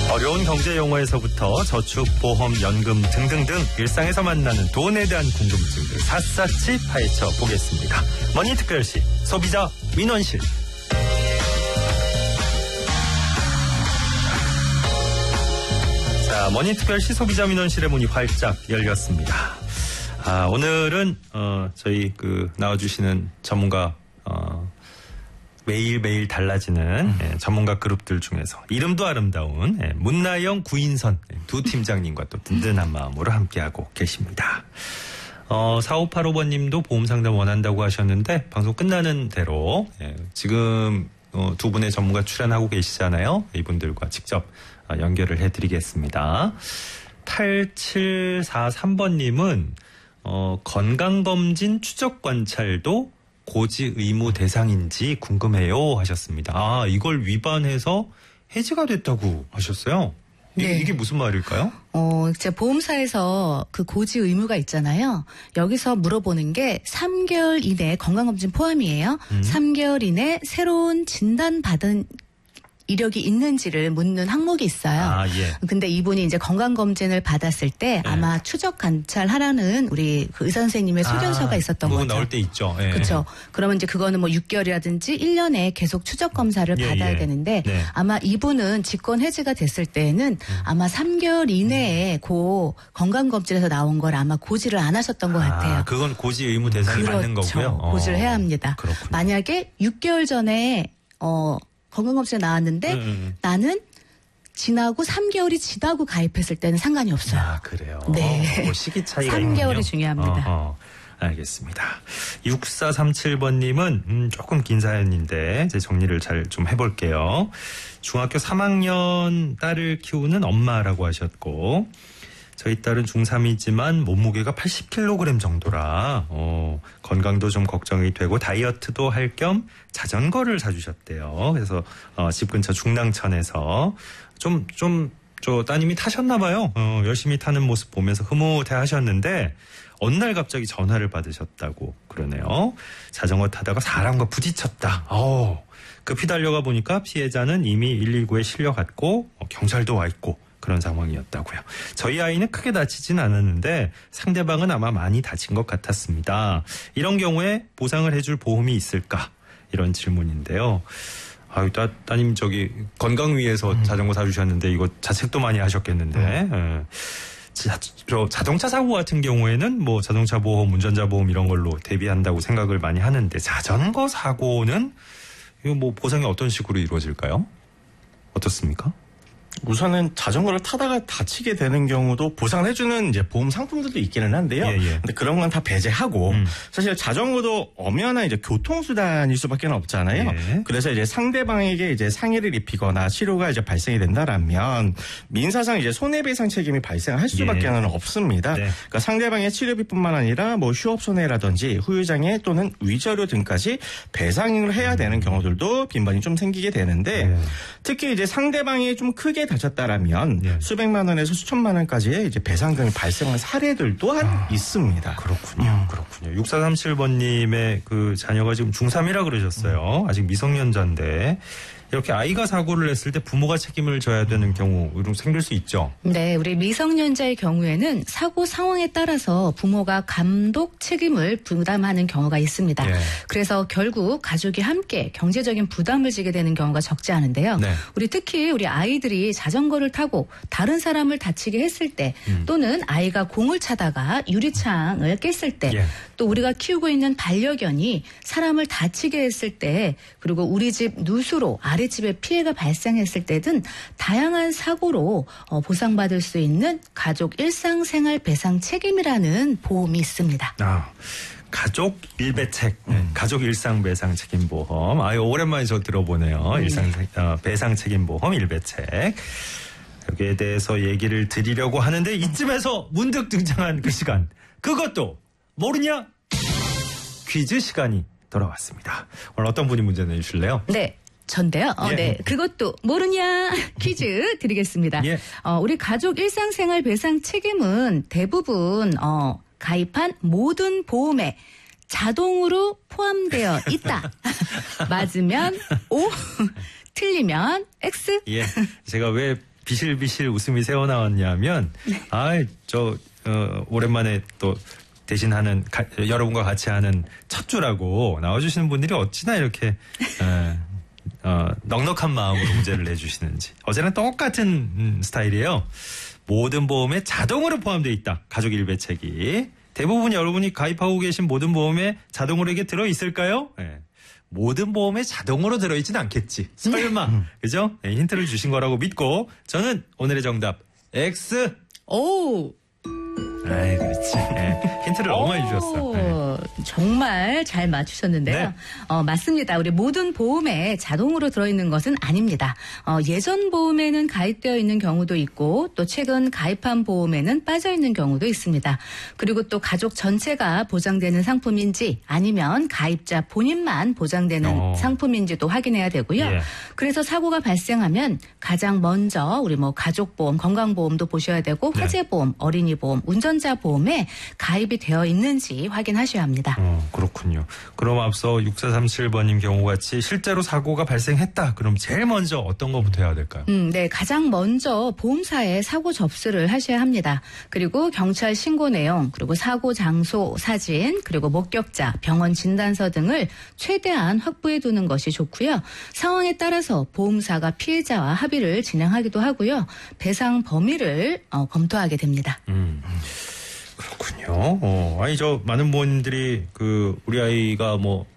어려운 경제 용어에서부터 저축, 보험, 연금 등등등 일상에서 만나는 돈에 대한 궁금증을 샅샅이 파헤쳐 보겠습니다. 머니특별시 소비자 민원실. 자, 머니특별시 소비자 민원실의 문이 활짝 열렸습니다. 오늘은 저희 나와주시는 전문가 매일매일 달라지는 전문가 그룹들 중에서 이름도 아름다운 문나영, 구인선 두 팀장님과 또 든든한 마음으로 함께하고 계십니다. 4585번님도 보험 상담 원한다고 하셨는데 방송 끝나는 대로 지금 두 분의 전문가 출연하고 계시잖아요. 이분들과 직접 연결을 해드리겠습니다. 8743번님은 건강검진 추적 관찰도 고지 의무 대상인지 궁금해요 하셨습니다. 이걸 위반해서 해지가 됐다고 하셨어요? 네. 이게 무슨 말일까요? 이제 보험사에서 그 고지 의무가 있잖아요. 여기서 물어보는 게 3개월 이내 건강검진 포함이에요. 3개월 이내 새로운 진단받은 이력이 있는지를 묻는 항목이 있어요. 예. 근데 이분이 이제 건강검진을 받았을 때 아마 추적 관찰하라는 우리 그 의사 선생님의 소견서가 있었던 거죠. 나올 때 있죠. 예. 그렇죠. 그러면 이제 그거는 뭐 6개월이라든지 1년에 계속 추적 검사를 받아야 되는데 아마 이분은 직권 해지가 됐을 때에는 아마 3개월 이내에 그 건강검진에서 나온 걸 아마 고지를 안 하셨던 것 같아요. 그건 고지 의무 대상이 맞는 거고요. 고지를 해야 합니다. 그렇군요. 만약에 6개월 전에 건강검진에 나왔는데 나는 지나고 3개월이 지나고 가입했을 때는 상관이 없어요. 그래요? 네. 시기 차이가 3개월이 있군요. 중요합니다. 알겠습니다. 6437번님은 조금 긴 사연인데 이제 정리를 잘 좀 해볼게요. 중학교 3학년 딸을 키우는 엄마라고 하셨고 저희 딸은 중3이지만 몸무게가 80kg 정도라 건강도 좀 걱정이 되고 다이어트도 할 겸 자전거를 사주셨대요. 그래서 집 근처 중랑천에서 저 따님이 타셨나 봐요. 열심히 타는 모습 보면서 흐뭇해 하셨는데 어느 날 갑자기 전화를 받으셨다고 그러네요. 자전거 타다가 사람과 부딪혔다. 급히 달려가 보니까 피해자는 이미 119에 실려갔고 경찰도 와 있고 그런 상황이었다고요. 저희 아이는 크게 다치진 않았는데 상대방은 아마 많이 다친 것 같았습니다. 이런 경우에 보상을 해줄 보험이 있을까? 이런 질문인데요. 따님 건강 위해서 자전거 사주셨는데 이거 자책도 많이 하셨겠는데. 자동차 사고 같은 경우에는 뭐 자동차 보험, 운전자 보험 이런 걸로 대비한다고 생각을 많이 하는데 자전거 사고는 이거 뭐 보상이 어떤 식으로 이루어질까요? 어떻습니까? 우선은 자전거를 타다가 다치게 되는 경우도 보상을 해주는 이제 보험 상품들도 있기는 한데요. 근데 그런 건 다 배제하고 사실 자전거도 엄연한 이제 교통수단일 수밖에 없잖아요. 그래서 이제 상대방에게 이제 상해를 입히거나 치료가 이제 발생이 된다라면 민사상 이제 손해배상 책임이 발생할 수밖에 없습니다. 그러니까 상대방의 치료비뿐만 아니라 뭐 휴업 손해라든지 후유장애 또는 위자료 등까지 배상을 해야 되는 경우들도 빈번히 좀 생기게 되는데 특히 이제 상대방이 좀 크게 다쳤다라면 수백만 원에서 수천만 원까지의 이제 배상금이 발생한 사례들 또한 있습니다. 그렇군요. 6437번님의 그 자녀가 지금 중3이라 그러셨어요. 아직 미성년자인데 이렇게 아이가 사고를 냈을 때 부모가 책임을 져야 되는 경우 이런 생길 수 있죠. 네, 우리 미성년자의 경우에는 사고 상황에 따라서 부모가 감독 책임을 부담하는 경우가 있습니다. 그래서 결국 가족이 함께 경제적인 부담을 지게 되는 경우가 적지 않은데요. 우리 특히 우리 아이들이 자전거를 타고 다른 사람을 다치게 했을 때 또는 아이가 공을 차다가 유리창을 깼을 때 또 우리가 키우고 있는 반려견이 사람을 다치게 했을 때 그리고 우리 집 누수로 아랫집에 피해가 발생했을 때든 다양한 사고로 보상받을 수 있는 가족 일상생활 배상 책임이라는 보험이 있습니다. 가족 일배책, 가족 일상배상 책임보험. 오랜만에 저 들어보네요. 배상 책임보험 일배책. 여기에 대해서 얘기를 드리려고 하는데 이쯤에서 문득 등장한 그 시간. 그것도 모르냐? 퀴즈 시간이 돌아왔습니다. 오늘 어떤 분이 문제 내주실래요? 네. 전데요. 네. 그것도 모르냐 퀴즈 드리겠습니다. 우리 가족 일상생활 배상 책임은 대부분 가입한 모든 보험에 자동으로 포함되어 있다. 맞으면 O, 틀리면 X. 제가 왜 비실비실 웃음이 새어나왔냐면, 오랜만에 또 대신하는, 여러분과 같이 하는 첫 주라고 나와주시는 분들이 어찌나 이렇게, 넉넉한 마음으로 문제를 내주시는지. 어제는 똑같은 스타일이에요. 모든 보험에 자동으로 포함되어 있다. 가족 일배책이. 대부분 여러분이 가입하고 계신 모든 보험에 자동으로 이게 들어있을까요? 네. 모든 보험에 자동으로 들어있진 않겠지. 설마. 그죠? 네, 힌트를 주신 거라고 믿고 저는 오늘의 정답 X. 오. 아이, 그렇지. 네. 힌트를 너무 많이 주셨어. 네. 정말 잘 맞추셨는데요. 네. 맞습니다. 우리 모든 보험에 자동으로 들어있는 것은 아닙니다. 예전 보험에는 가입되어 있는 경우도 있고 또 최근 가입한 보험에는 빠져 있는 경우도 있습니다. 그리고 또 가족 전체가 보장되는 상품인지 아니면 가입자 본인만 보장되는 상품인지도 확인해야 되고요. 예. 그래서 사고가 발생하면 가장 먼저 우리 가족보험, 건강보험도 보셔야 되고 화재보험, 어린이보험, 운전자 보험에 가입이 되어 있는지 확인하셔야 합니다. 그렇군요. 그럼 앞서 6437번님 경우같이 실제로 사고가 발생했다. 그럼 제일 먼저 어떤 것부터 해야 될까요? 네, 가장 먼저 보험사에 사고 접수를 하셔야 합니다. 그리고 경찰 신고 내용, 그리고 사고 장소 사진, 그리고 목격자, 병원 진단서 등을 최대한 확보해 두는 것이 좋고요. 상황에 따라서 보험사가 피해자와 합의를 진행하기도 하고요. 배상 범위를 검토하게 됩니다. 그렇군요. 많은 부모님들이 우리 아이가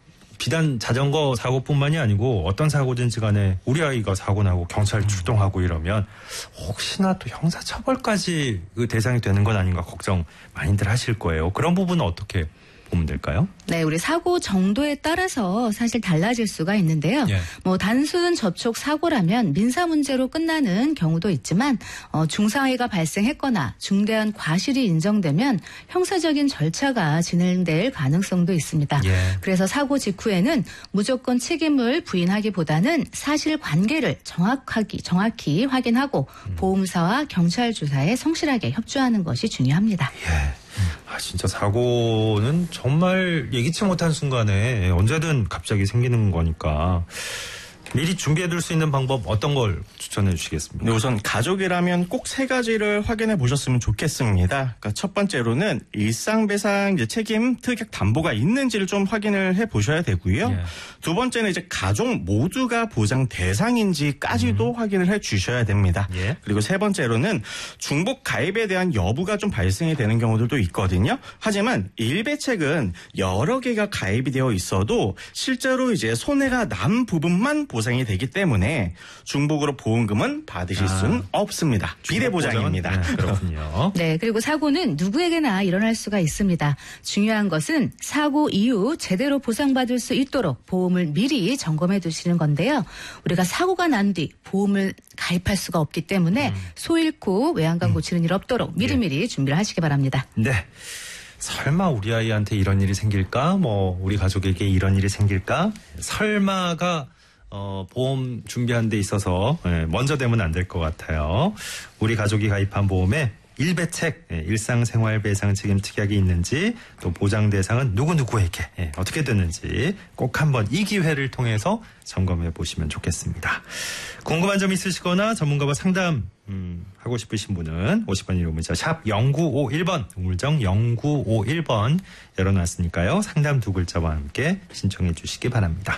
비단 자전거 사고뿐만이 아니고 어떤 사고든지 간에 우리 아이가 사고 나고 경찰 출동하고 이러면 혹시나 또 형사처벌까지 대상이 되는 건 아닌가 걱정 많이들 하실 거예요. 그런 부분은 어떻게 보면 될까요? 네, 우리 사고 정도에 따라서 사실 달라질 수가 있는데요. 예. 단순 접촉 사고라면 민사 문제로 끝나는 경우도 있지만 중상해가 발생했거나 중대한 과실이 인정되면 형사적인 절차가 진행될 가능성도 있습니다. 예. 그래서 사고 직후에는 무조건 책임을 부인하기보다는 사실관계를 정확히 확인하고 보험사와 경찰 조사에 성실하게 협조하는 것이 중요합니다. 예. 진짜 사고는 정말 예기치 못한 순간에 언제든 갑자기 생기는 거니까 미리 준비해둘 수 있는 방법 어떤 걸 추천해 주시겠습니까? 네, 우선 가족이라면 꼭 3가지를 확인해 보셨으면 좋겠습니다. 그러니까 첫 번째로는 일상배상 책임 특약 담보가 있는지를 좀 확인을 해 보셔야 되고요. 예. 두 번째는 가족 모두가 보장 대상인지까지도 확인을 해 주셔야 됩니다. 예. 그리고 세 번째로는 중복 가입에 대한 여부가 좀 발생이 되는 경우들도 있거든요. 하지만 일배책은 여러 개가 가입이 되어 있어도 실제로 손해가 난 부분만 보상이 되기 때문에 중복으로 보험금은 받으실 수는 없습니다. 비례보장입니다. 네, 그렇군요. 네, 그리고 사고는 누구에게나 일어날 수가 있습니다. 중요한 것은 사고 이후 제대로 보상받을 수 있도록 보험을 미리 점검해 두시는 건데요. 우리가 사고가 난 뒤 보험을 가입할 수가 없기 때문에 소 잃고 외양간 고치는 일 없도록 미리미리 준비를 하시기 바랍니다. 네. 설마 우리 아이한테 이런 일이 생길까? 우리 가족에게 이런 일이 생길까? 설마가 보험 준비하는 데 있어서 먼저 되면 안 될 것 같아요. 우리 가족이 가입한 보험에 일배책, 일상생활배상 책임 특약이 있는지 또 보장 대상은 누구누구에게 어떻게 되는지 꼭 한번 이 기회를 통해서 점검해 보시면 좋겠습니다. 궁금한 점 있으시거나 전문가와 상담 하고 싶으신 분은 50번 유료 문자 샵 0951번 우물정 0951번 열어놨으니까요. 상담 2글자와 함께 신청해 주시기 바랍니다.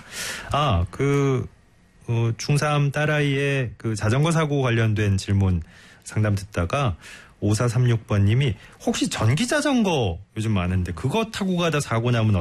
중3 딸아이의 자전거 사고 관련된 질문 상담 듣다가 5436번님이 혹시 전기자전거 요즘 많은데 그거 타고 가다 사고 나면